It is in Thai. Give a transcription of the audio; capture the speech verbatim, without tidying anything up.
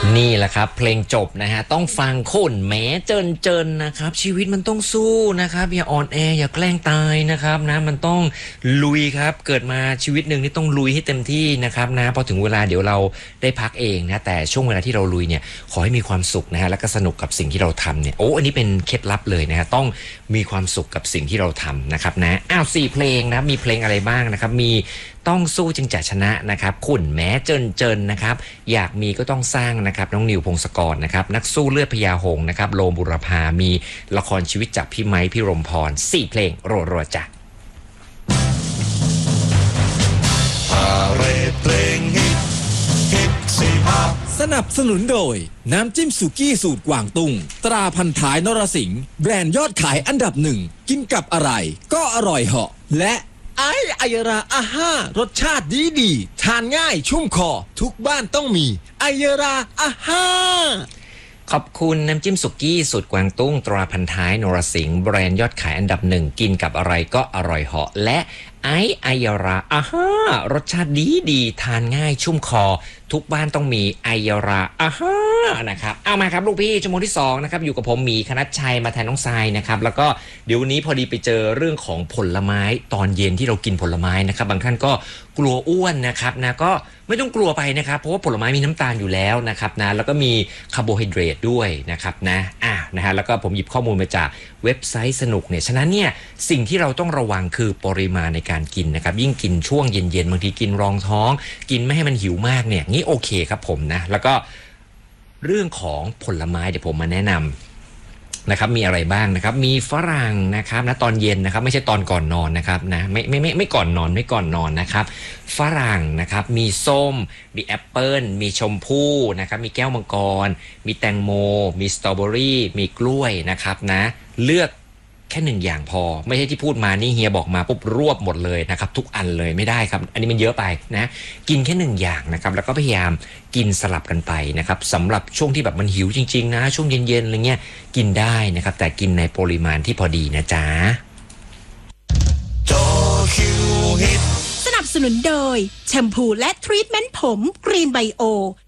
นี่แหละครับเพลงจบนะฮะต้องฟังคนแม้เจินเจินนะครับชีวิตมันต้องสู้นะครับอย่าอ่อนแออย่าแกล้งตายนะครับนะมันต้องลุยครับเกิดมาชีวิตหนึ่งนี่ต้องลุยให้เต็มที่นะครับนะพอถึงเวลาเดี๋ยวเราได้พักเองนะแต่ช่วงเวลาที่เราลุยเนี่ยขอให้มีความสุขนะฮะแล้วก็สนุกกับสิ่งที่เราทำเนี่ยโอ้อันนี้เป็นเคล็ดลับเลยนะฮะต้องมีความสุขกับสิ่งที่เราทำนะครับนะอ้าวสี่เพลงนะมีเพลงอะไรบ้างนะครับมีต้องสู้จึงจะชนะนะครับขุ่นแม้เจินเจินนะครับอยากมีก็ต้องสร้างนะครับน้องนิวพงศกรนะครับนักสู้เลือดพญาหงส์นะครับโลมบุรพามีละครชีวิตจากพี่ไม้พี่รมพรสี่เพลงรัวๆจ้ะพาเรดเพลงฮิตฮิตสี่ห้าสนับสนุนโดยน้ำจิ้มสุกี้สูตรกวางตุ้งตราพันท้ายนรสิงห์แบรนด์ยอดขายอันดับหนึ่งกินกับอะไรก็อร่อยเหาะและไอไอยราอาห้ารสชาติดีดีทานง่ายชุ่มคอทุกบ้านต้องมีไอยราอาห้าขอบคุณน้ำจิ้มสุกี้สูตรกวางตุ้งตราพันท้ายนรสิงห์แบรนด์ยอดขายอันดับหนึ่งกินกับอะไรก็อร่อยเหาะและไอไอยราอาห้ารสชาติดีดีทานง่ายชุ่มคอทุกบ้านต้องมีไอยราอาห้านะครับเอามาครับลูกพี่ชั่วโมงที่สองนะครับอยู่กับผมหมีคณัชชัยมาแทนน้องทรายนะครับแล้วก็เดี๋ยววันนี้พอดีไปเจอเรื่องของผลไม้ตอนเย็นที่เรากินผลไม้นะครับบางท่านก็กลัวอ้วนนะครับนะก็ไม่ต้องกลัวไปนะครับเพราะว่าผลไม้มีน้ำตาลอยู่แล้วนะครับนะแล้วก็มีคาร์โบไฮเดรตด้วยนะครับนะอ่ะนะฮะแล้วก็ผมหยิบข้อมูลมาจากเว็บไซต์สนุกเนี่ยฉะนั้นเนี่ยสิ่งที่เราต้องระวังคือปริมาณในการกินนะครับยิ่งกินช่วงเย็นๆบางทีกินรองท้องกินไม่ให้มันหิวมากเนี่ยงี้โอเคครับผมนะแล้วก็เรื่องของผลไม้เดี๋ยวผมมาแนะนำนะครับมีอะไรบ้างนะครับมีฝรั่งนะครับนะตอนเย็นนะครับไม่ใช่ตอนก่อนนอนนะครับนะไม่ไม่ไม่ไม่ก่อนนอนไม่ก่อนนอนนะครับฝรั่งนะครับมีส้มมีแอปเปิลมีชมพู่นะครับมีแก้วมังกรมีแตงโมมีสตรอเบอรี่มีกล้วยนะครับนะเลือกแค่หนึ่งอย่างพอไม่ใช่ที่พูดมานี่เฮียบอกมาปุ๊บรวบหมดเลยนะครับทุกอันเลยไม่ได้ครับอันนี้มันเยอะไปนะกินแค่หนึ่งอย่างนะครับแล้วก็พยายามกินสลับกันไปนะครับสำหรับช่วงที่แบบมันหิวจริงๆนะช่วงเย็นๆอะไรเงี้ยกินได้นะครับแต่กินในปริมาณที่พอดีนะจ๊ะโจคิวฮิตสนับสนุนโดยแชมพูและทรีทเมนต์ผมกรีนไบโอ